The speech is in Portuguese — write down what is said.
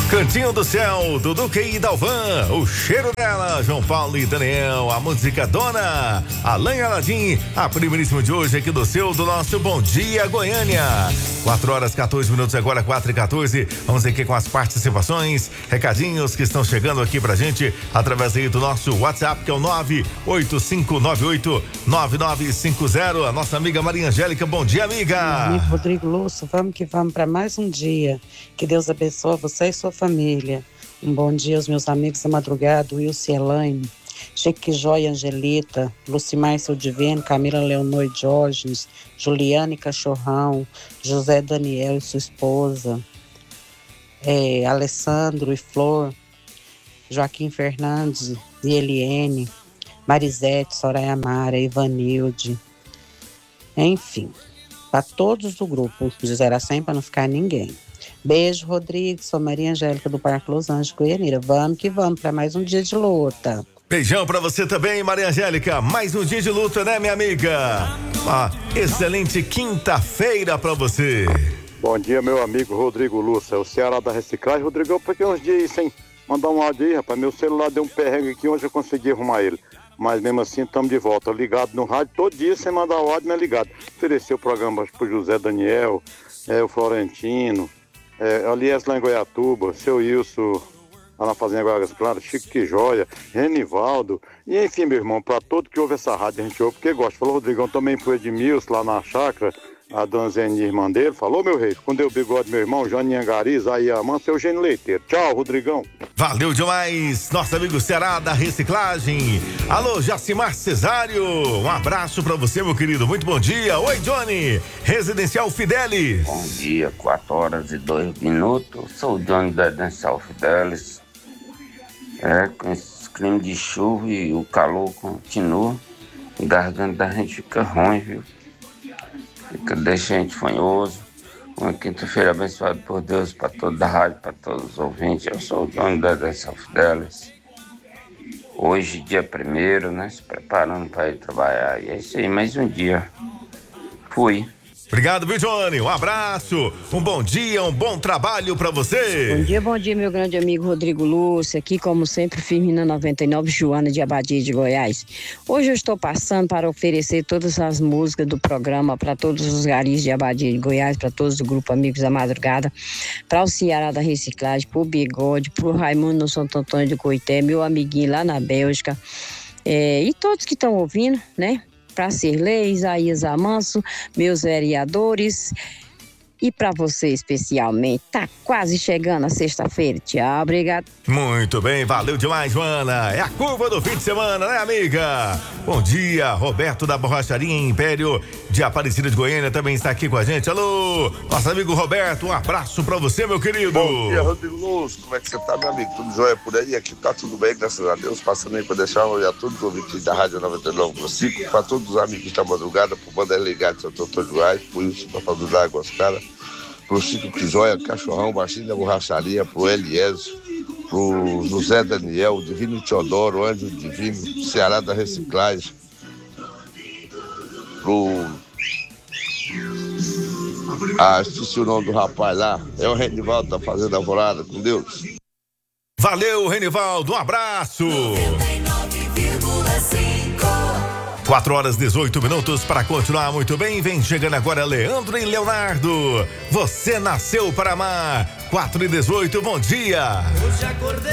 Cantinho do Céu, Duduque e Dalvan, o cheiro dela, João Paulo e Daniel, a música Dona, Alain Aladim, a primeiríssima de hoje aqui do nosso Bom Dia Goiânia. 4h14 agora, 4h14. Vamos aqui com as participações, recadinhos que estão chegando aqui pra gente através aí do nosso WhatsApp, que é o 985989950. A nossa amiga Maria Angélica, bom dia, amiga. Meu amigo Rodrigo Lúcio, vamos que vamos para mais um dia. Que Deus abençoe você e sua família. Um bom dia aos meus amigos da madrugada, Wilson e Elaine, Chique Joia Angelita, Lucimar Seu Divino, Camila Leonor e Diógenes, Juliane Cachorrão, José Daniel e sua esposa, Alessandro e Flor, Joaquim Fernandes e Eliene, Marisete, Soraya Mara, Ivanilde, enfim, para todos do grupo, de 0 a 100 para não ficar ninguém. Beijo, Rodrigo, sou Maria Angélica do Parque Los Angeles, Goianira. Vamos que vamos para mais um dia de luta. Beijão pra você também, Maria Angélica. Mais um dia de luta, né, minha amiga? Uma excelente quinta-feira pra você. Bom dia, meu amigo Rodrigo Lúcio. É o Ceará da Reciclagem. Rodrigo, eu fiquei uns dias sem mandar um áudio aí, rapaz. Meu celular deu um perrengue aqui, hoje eu consegui arrumar ele. Mas mesmo assim, estamos de volta. Ligado no rádio, todo dia sem mandar o áudio, mas ligado. Ofereci o programa pro José Daniel, o Florentino, aliás, lá em Goiatuba, seu Wilson, lá na Fazenda Águas Claras, Chique Joia, Renivaldo, e enfim, meu irmão, para todo que ouve essa rádio, a gente ouve porque gosta. Falou, Rodrigão, também pro Edmilson, lá na chácara, a dona Zeni, irmã dele. Falou, meu rei, com Deus bigode, meu irmão, Joaninha Gariz, aí a mãe, seu Eugênio Leiteiro. Tchau, Rodrigão. Valeu demais, nosso amigo Ceará da Reciclagem. Alô, Jacimar Cesário, um abraço pra você, meu querido, muito bom dia. Oi, Johnny, Residencial Fidelis. Bom dia, 4h02. Sou o Johnny da Residencial Fidelis. Com esse clima de chuva e o calor continua, a garganta da gente fica ruim, viu? Deixa a gente fanhoso. Uma quinta-feira abençoada por Deus para toda a rádio, para todos os ouvintes. Eu sou o dono da Residencial Fidelis. Hoje, dia 1º, né? Se preparando para ir trabalhar. E é isso aí, mais um dia. Fui. Obrigado, viu, Johnny? Um abraço, um bom dia, um bom trabalho pra você. Bom dia, meu grande amigo Rodrigo Lúcio, aqui como sempre, firme na 99, Joana de Abadia de Goiás. Hoje eu estou passando para oferecer todas as músicas do programa para todos os garis de Abadia de Goiás, para todos do grupo Amigos da Madrugada, para o Ceará da Reciclagem, para o Bigode, para o Raimundo no Santo Antônio de Coité, meu amiguinho lá na Bélgica, e todos que estão ouvindo, né? Para Cirlei, Isaías Amanso, meus vereadores e para você especialmente. Tá quase chegando a sexta-feira. Tchau, obrigado. Muito bem, valeu demais, Joana. É a curva do fim de semana, né, amiga? Bom dia, Roberto da Borracharia Império de Aparecida de Goiânia também está aqui com a gente. Alô, nosso amigo Roberto, um abraço pra você, meu querido. Bom dia, Rodrigo Lúcio, como é que você tá, meu amigo? Tudo jóia por aí? Aqui tá tudo bem, graças a Deus. Passando aí pra deixar um olhar a todos os ouvintes da Rádio 99.5, pra todos os amigos da madrugada, pro Bandeira Ligado de Santo Antônio de Goiás, pro Wilson, pra Fábio da Águas Claras, pro Chico Quijóia, Cachorrão, Baixinho da Borracharia, pro Eliésio, pro José Daniel, Divino Teodoro, Anjo Divino, Ceará da Reciclagem, pro... esqueci o nome do rapaz lá, é o Renivaldo da Fazenda Alvorada, com Deus. Valeu, Renivaldo, um abraço. 4h18 para continuar muito bem. Vem chegando agora Leandro e Leonardo. Você nasceu para amar. 4h18, bom dia. Hoje acordei